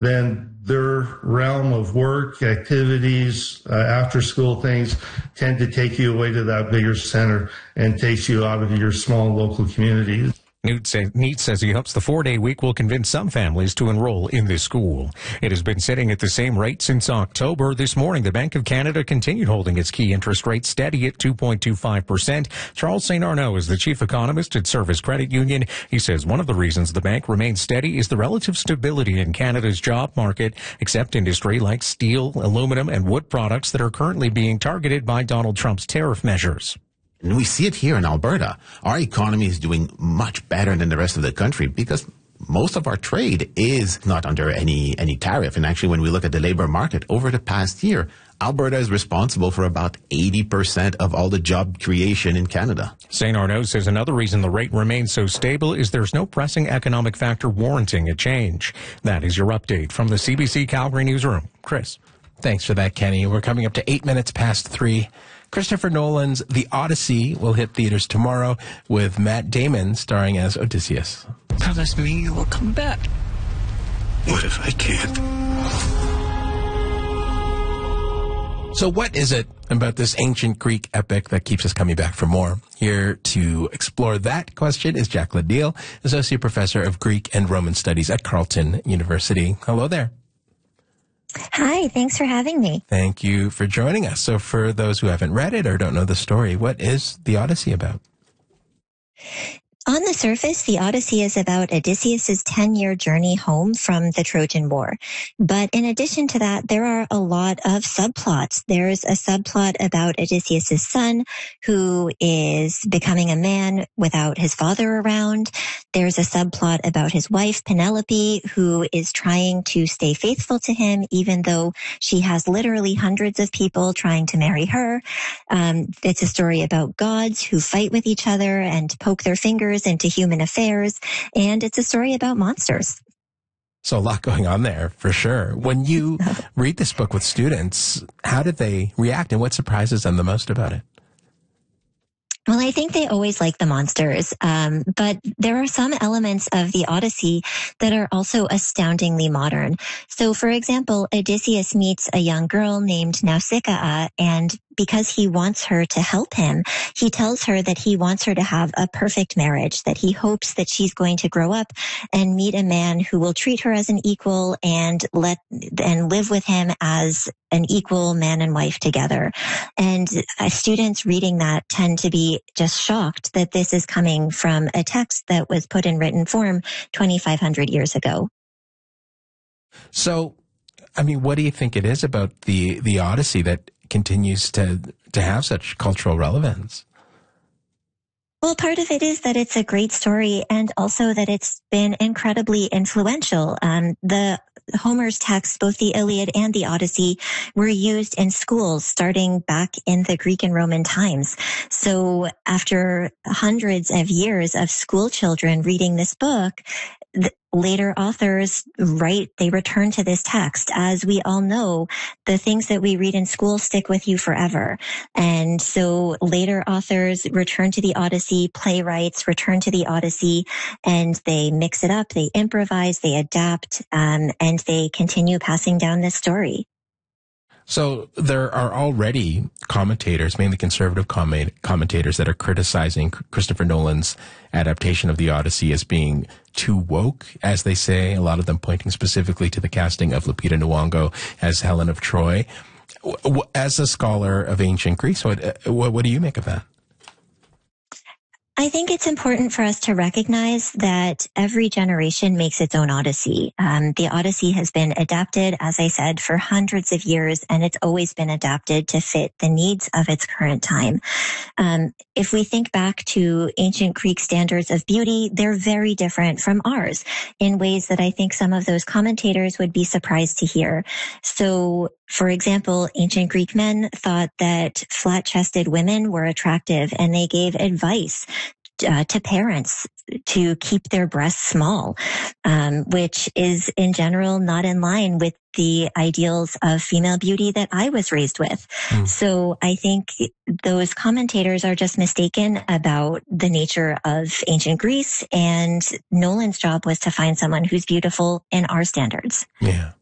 then their realm of work, activities, after school things tend to take you away to that bigger center and takes you out of your small local communities. Neat says he hopes the 4-day week will convince some families to enroll in this school. It has been sitting at the same rate since October. This morning, the Bank of Canada continued holding its key interest rate steady at 2.25%. Charles St. Arnaud is the chief economist at Service Credit Union. He says one of the reasons the bank remains steady is the relative stability in Canada's job market, except industry like steel, aluminum, and wood products that are currently being targeted by Donald Trump's tariff measures. And we see it here in Alberta. Our economy is doing much better than the rest of the country because most of our trade is not under any tariff. And actually, when we look at the labor market over the past year, Alberta is responsible for about 80% of all the job creation in Canada. St. Arnaud says another reason the rate remains so stable is there's no pressing economic factor warranting a change. That is your update from the CBC Calgary newsroom. Chris. Thanks for that, Kenny. We're coming up to 8 minutes past 3. Christopher Nolan's The Odyssey will hit theaters tomorrow with Matt Damon starring as Odysseus. Promise me you will come back. What if I can't? So what is it about this ancient Greek epic that keeps us coming back for more? Here to explore that question is Jacqueline Neal, Associate Professor of Greek and Roman Studies at Carleton University. Hello there. Hi, thanks for having me. Thank you for joining us. So for those who haven't read it or don't know the story, what is The Odyssey about? On the surface, The Odyssey is about Odysseus' 10-year journey home from the Trojan War. But in addition to that, there are a lot of subplots. There's a subplot about Odysseus' son, who is becoming a man without his father around. There's a subplot about his wife, Penelope, who is trying to stay faithful to him, even though she has literally hundreds of people trying to marry her. It's a story about gods who fight with each other and poke their fingers into human affairs, and it's a story about monsters. So a lot going on there, for sure. When you read this book with students, how did they react, and what surprises them the most about it? Well, I think they always like the monsters, but there are some elements of the Odyssey that are also astoundingly modern. So, for example, Odysseus meets a young girl named Nausicaa, and because he wants her to help him, he tells her that he wants her to have a perfect marriage, that he hopes that she's going to grow up and meet a man who will treat her as an equal and live with him as an equal man and wife together. And students reading that tend to be just shocked that this is coming from a text that was put in written form 2,500 years ago. So, I mean, what do you think it is about the Odyssey that continues to have such cultural relevance? Well, part of it is that it's a great story, and also that it's been incredibly influential. The Homer's texts, both the Iliad and the Odyssey, were used in schools starting back in the Greek and Roman times. So after hundreds of years of school children reading this book, later authors return to this text. As we all know, the things that we read in school stick with you forever. And so later authors return to the Odyssey, playwrights return to the Odyssey, and they mix it up, they improvise, they adapt, and they continue passing down this story. So there are already commentators, mainly conservative commentators, that are criticizing Christopher Nolan's adaptation of the Odyssey as being too woke, as they say, a lot of them pointing specifically to the casting of Lupita Nyong'o as Helen of Troy. As a scholar of ancient Greece, what do you make of that? I think it's important for us to recognize that every generation makes its own Odyssey. The Odyssey has been adapted, as I said, for hundreds of years, and it's always been adapted to fit the needs of its current time. If we think back to ancient Greek standards of beauty, they're very different from ours in ways that I think some of those commentators would be surprised to hear. So, for example, ancient Greek men thought that flat-chested women were attractive, and they gave advice to parents to keep their breasts small, which is in general not in line with the ideals of female beauty that I was raised with. So I think those commentators are just mistaken about the nature of ancient Greece, and Nolan's job was to find someone who's beautiful in our standards. Yeah.